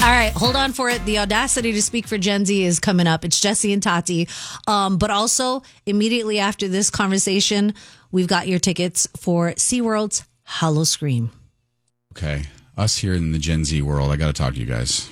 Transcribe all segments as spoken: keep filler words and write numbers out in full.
All right, hold on for it. The audacity to speak for Gen Z is coming up. It's Jesse and Tati. Um, but also, immediately after this conversation, we've got your tickets for SeaWorld's Howl-O-Scream. Okay. Us here in the Gen Z world, I got to talk to you guys.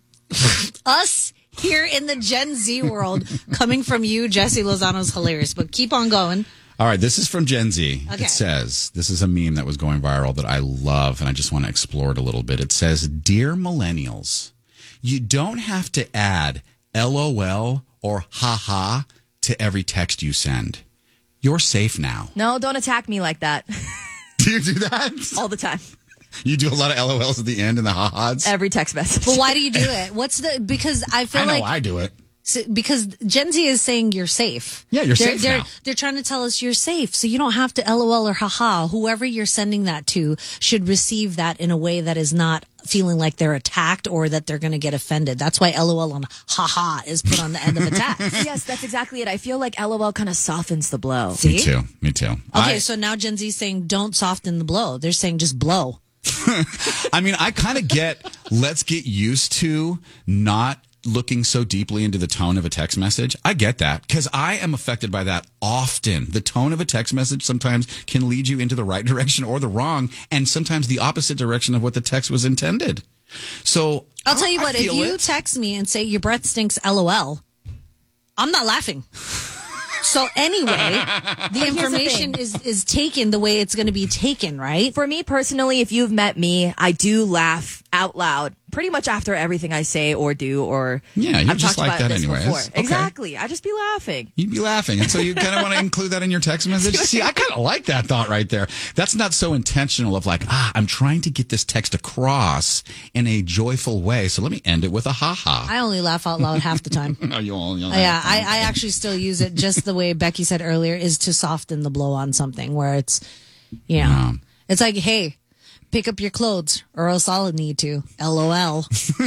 Us here in the Gen Z world, coming from you, Jesse Lozano's hilarious. But keep on going. All right, this is from Gen Z. Okay. It says, this is a meme that was going viral that I love, and I just want to explore it a little bit. It says, "Dear millennials, you don't have to add LOL or haha to every text you send. You're safe now." No, don't attack me like that. Do you do that? All the time. You do a lot of LOLs at the end and the ha-has? Every text message. But why do you do it? What's the, because I feel I know like. I do it. So, because Gen Z is saying you're safe. Yeah, you're they're, safe they're, now. They're trying to tell us you're safe, so you don't have to LOL or haha. Whoever you're sending that to should receive that in a way that is not feeling like they're attacked or that they're going to get offended. That's why LOL and haha is put on the end of a text. Yes, that's exactly it. I feel like LOL kind of softens the blow. See? Me too. Me too. Okay, I, so now Gen Z is saying don't soften the blow. They're saying just blow. I mean, I kind of get, let's get used to not looking so deeply into the tone of a text message. I get that because I am affected by that often. The tone of a text message sometimes can lead you into the right direction or the wrong, and sometimes the opposite direction of what the text was intended. So I'll tell you I what, if feel you it. text me and say your breath stinks LOL, I'm not laughing. So anyway, the the information thing. is, is taken the way it's going to be taken, right? For me personally, if you've met me, I do laugh out loud pretty much after everything I say or do, or Yeah, you're I've just talked like about that this anyways. before. Okay. Exactly. I just be laughing. You'd be laughing. And so you kind of want to include that in your text message. See, I kind of like that thought right there. That's not so intentional of like, ah, I'm trying to get this text across in a joyful way. So let me end it with a ha-ha. I only laugh out loud half the time. Oh, you all, you'll Yeah, I, I actually still use it just the way Becky said earlier, is to soften the blow on something where it's, you know, Yeah. it's like, hey, pick up your clothes or else I'll need to. LOL.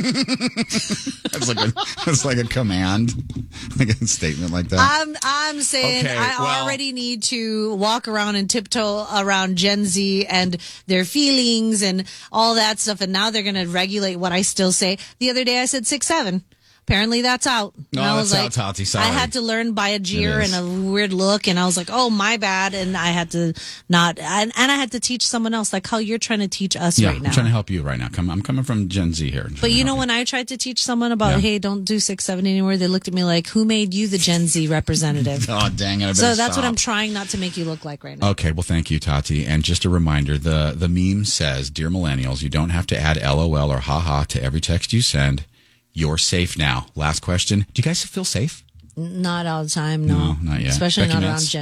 That's like a, that's like a command, like a statement like that. I'm I'm saying Okay, I well- already need to walk around and tiptoe around Gen Z and their feelings and all that stuff, and now they're going to regulate what I still say. The other day I said six seven. Apparently that's out. No, And I that's was out, like, Tati. Sorry. I had to learn by a jeer It and is. a weird look, and I was like, oh, my bad. And I had to not, and, and I had to teach someone else, like how you're trying to teach us yeah, right now. I'm trying to help you right now. Come, I'm coming from Gen Z here. But you know, when I tried to teach someone about, Yeah. hey, don't do six seven anymore, they looked at me like, who made you the Gen Z representative? Oh, dang it. I better So that's what stop. I'm trying not to make you look like right now. Okay, well, thank you, Tati. And just a reminder, the, the meme says, "Dear millennials, you don't have to add LOL or haha to every text you send. You're safe now." Last question. Do you guys feel safe? Not all the time, no. No, not yet. Especially Becky not Nitz? around Gen